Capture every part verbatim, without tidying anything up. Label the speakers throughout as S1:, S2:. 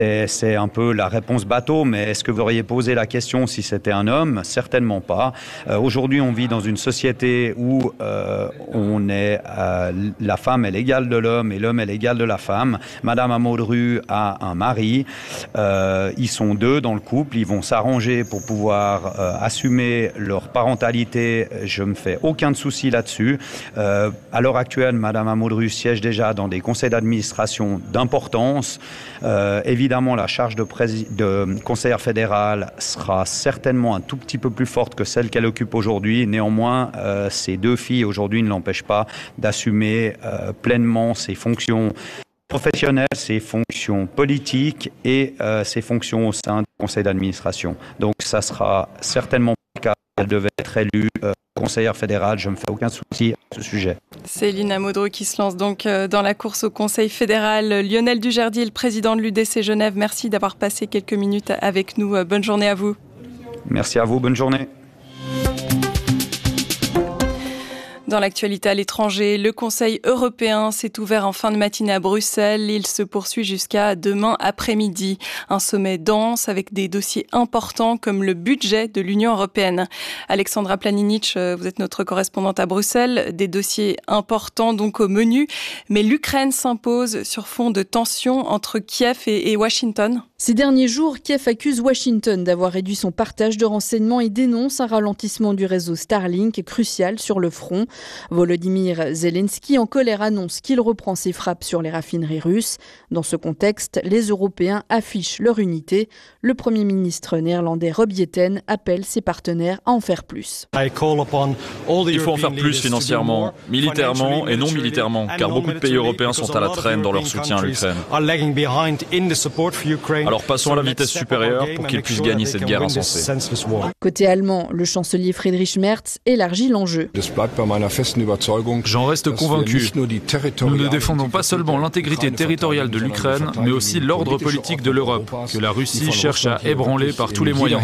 S1: Et c'est un peu la réponse bateau, mais est-ce que vous auriez posé la question si c'était un homme? Certainement pas. Euh, aujourd'hui, on vit dans une société où euh, on est, euh, la femme est l'égale de l'homme et l'homme est l'égal de la femme. Madame Amodru a un mari. Euh, ils sont deux dans le couple. Ils vont s'arranger pour pouvoir euh, assumer leur parentalité. Je me fais aucun souci là-dessus. Euh, à l'heure actuelle, Madame Amodru siège déjà dans des conseils d'administration d'importance. Euh, évidemment, Évidemment, la charge de, prési- de conseillère fédérale sera certainement un tout petit peu plus forte que celle qu'elle occupe aujourd'hui. Néanmoins, euh, ces deux filles aujourd'hui ne l'empêchent pas d'assumer euh, pleinement ses fonctions professionnelles, ses fonctions politiques et euh, ses fonctions au sein du conseil d'administration. Donc, ça sera certainement le cas. Elle devait être élue euh, conseillère fédérale. Je ne me fais aucun souci à ce sujet.
S2: Céline Amodru qui se lance donc dans la course au Conseil fédéral. Lionel Dujardier, le président de l'U D C Genève, merci d'avoir passé quelques minutes avec nous. Bonne journée à vous.
S1: Merci à vous, bonne journée.
S2: Dans l'actualité à l'étranger, le Conseil européen s'est ouvert en fin de matinée à Bruxelles. Il se poursuit jusqu'à demain après-midi. Un sommet dense avec des dossiers importants comme le budget de l'Union européenne. Alexandra Planinic, vous êtes notre correspondante à Bruxelles. Des dossiers importants donc au menu. Mais l'Ukraine s'impose sur fond de tensions entre Kiev et, et Washington.
S3: Ces derniers jours, Kiev accuse Washington d'avoir réduit son partage de renseignements et dénonce un ralentissement du réseau Starlink crucial sur le front. Volodymyr Zelensky, en colère, annonce qu'il reprend ses frappes sur les raffineries russes. Dans ce contexte, les Européens affichent leur unité. Le Premier ministre néerlandais Rob Jetten appelle ses partenaires à en faire plus.
S4: Il faut en faire plus financièrement, militairement et non militairement, car beaucoup de pays européens sont à la traîne dans leur soutien à l'Ukraine. Alors passons à la vitesse supérieure pour qu'ils puissent gagner cette guerre insensée.
S3: Côté allemand, le chancelier Friedrich Merz élargit l'enjeu.
S5: J'en reste convaincu. Nous ne défendons pas seulement l'intégrité territoriale de l'Ukraine, mais aussi l'ordre politique de l'Europe, que la Russie cherche à ébranler par tous les moyens.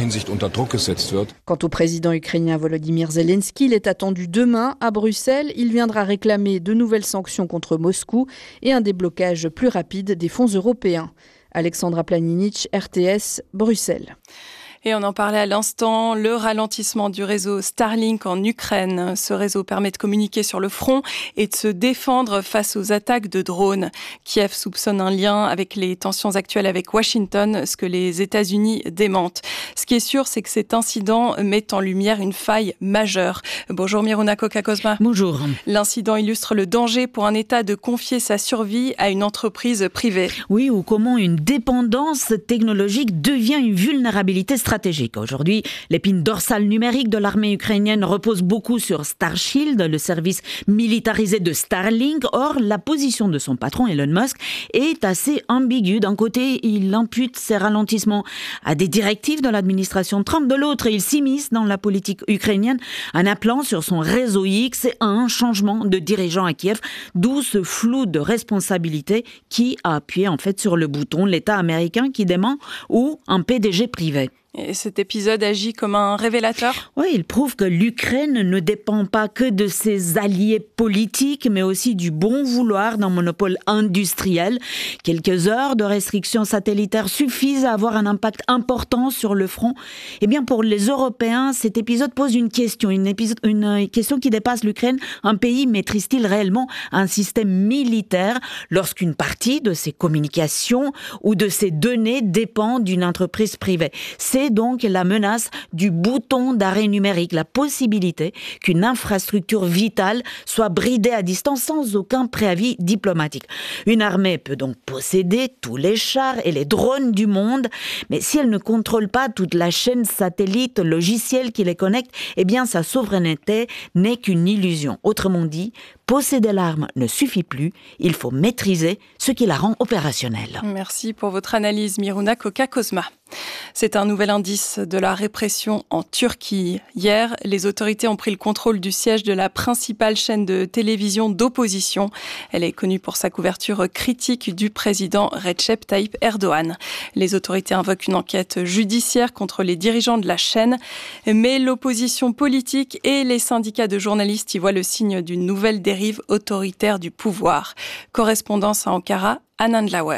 S3: Quant au président ukrainien Volodymyr Zelensky, il est attendu demain à Bruxelles. Il viendra réclamer de nouvelles sanctions contre Moscou et un déblocage plus rapide des fonds européens. Alexandra Planinic, R T S, Bruxelles.
S2: Et on en parlait à l'instant, le ralentissement du réseau Starlink en Ukraine. Ce réseau permet de communiquer sur le front et de se défendre face aux attaques de drones. Kiev soupçonne un lien avec les tensions actuelles avec Washington, ce que les États-Unis démentent. Ce qui est sûr, c'est que cet incident met en lumière une faille majeure. Bonjour Miruna Koka-Kozma.
S6: Bonjour.
S2: L'incident illustre le danger pour un État de confier sa survie à une entreprise privée.
S6: Oui, ou comment une dépendance technologique devient une vulnérabilité stratégique. Aujourd'hui, l'épine dorsale numérique de l'armée ukrainienne repose beaucoup sur Starshield, le service militarisé de Starlink. Or, la position de son patron, Elon Musk, est assez ambiguë. D'un côté, il impute ses ralentissements à des directives de l'administration Trump. De l'autre, il s'immisce dans la politique ukrainienne en appelant sur son réseau X à un changement de dirigeant à Kiev, d'où ce flou de responsabilité qui a appuyé en fait sur le bouton, l'État américain qui dément ou un P D G privé.
S2: Et cet épisode agit comme un révélateur ?
S6: Oui, il prouve que l'Ukraine ne dépend pas que de ses alliés politiques, mais aussi du bon vouloir d'un monopole industriel. Quelques heures de restrictions satellitaires suffisent à avoir un impact important sur le front. Eh bien, pour les Européens, cet épisode pose une question, une, épisode, une question qui dépasse l'Ukraine. Un pays maîtrise-t-il réellement un système militaire lorsqu'une partie de ses communications ou de ses données dépend d'une entreprise privée ? C'est donc la menace du bouton d'arrêt numérique, la possibilité qu'une infrastructure vitale soit bridée à distance sans aucun préavis diplomatique. Une armée peut donc posséder tous les chars et les drones du monde, mais si elle ne contrôle pas toute la chaîne satellite logicielle qui les connecte, eh bien sa souveraineté n'est qu'une illusion. Autrement dit, posséder l'arme ne suffit plus, il faut maîtriser ce qui la rend opérationnelle.
S2: Merci pour votre analyse, Miruna Koka-Kozma. C'est un nouvel indice de la répression en Turquie. Hier, les autorités ont pris le contrôle du siège de la principale chaîne de télévision d'opposition. Elle est connue pour sa couverture critique du président Recep Tayyip Erdogan. Les autorités invoquent une enquête judiciaire contre les dirigeants de la chaîne, mais l'opposition politique et les syndicats de journalistes y voient le signe d'une nouvelle dérive autoritaire du pouvoir. Correspondance à Ankara, Anand Lauer.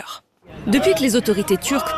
S7: Depuis que les autorités turques